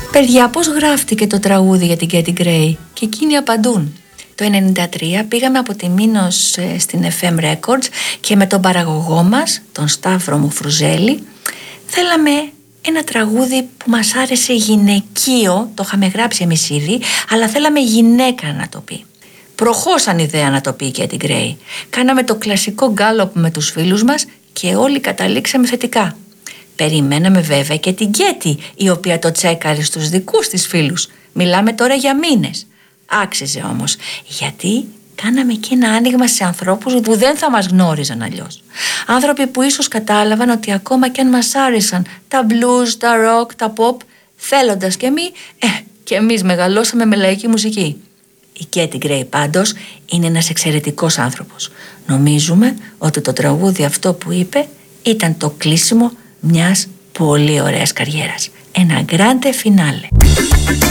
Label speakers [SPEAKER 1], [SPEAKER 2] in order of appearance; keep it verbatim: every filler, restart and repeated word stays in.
[SPEAKER 1] Παιδιά, πώς γράφτηκε το τραγούδι για την Katy Gray? Και εκείνοι απαντούν. Το ενενήντα τρία πήγαμε από τη Μήνος στην εφ εμ Records και με τον παραγωγό μας, τον Σταύρο Μουφρουζέλη, θέλαμε ένα τραγούδι που μας άρεσε γυναικείο. Το είχαμε γράψει εμείς ήδη, αλλά θέλαμε γυναίκα να το πει. Προχώσαν ιδέα να το πει η Katy Gray. Κάναμε το κλασικό γκάλωπ με τους φίλους μας και όλοι καταλήξαμε θετικά. Περιμέναμε βέβαια και την Katy, η οποία το τσέκαρε στους δικούς της φίλους. Μιλάμε τώρα για μήνες. Άξιζε όμως, γιατί κάναμε και ένα άνοιγμα σε ανθρώπους που δεν θα μας γνώριζαν αλλιώς. Άνθρωποι που ίσως κατάλαβαν ότι ακόμα κι αν μας άρεσαν τα blues, τα rock, τα pop, θέλοντας και εμείς, ε, και εμείς μεγαλώσαμε με λαϊκή μουσική. Η Katy Gray πάντως είναι ένας εξαιρετικός άνθρωπος. Νομίζουμε ότι το τραγούδι αυτό που είπε ήταν το κλείσιμο μιας πολύ ωραίας καριέρας. Ένα grande finale.